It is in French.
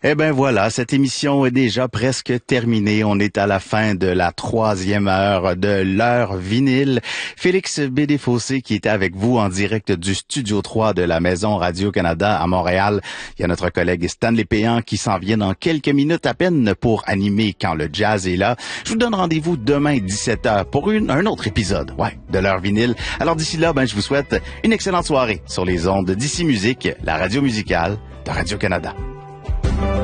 Eh ben voilà, cette émission est déjà presque terminée. On est à la fin de la 3e heure de l'heure vinyle. Félix Bédé-Fossé qui était avec vous en direct du Studio 3 de la Maison Radio-Canada à Montréal. Il y a notre collègue Stanley Péan qui s'en vient dans quelques minutes à peine pour animer Quand le jazz est là. Je vous donne rendez-vous demain 17h pour un autre épisode de l'heure vinyle. Alors d'ici là, je vous souhaite une excellente soirée sur les ondes d'Ici Musique, la radio musicale de Radio-Canada.